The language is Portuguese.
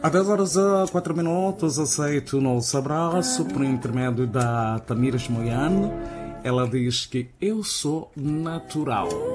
Há 10 horas a 4 minutos, aceito o nosso abraço por intermédio da Tamira Moiano. Ela diz que eu sou natural.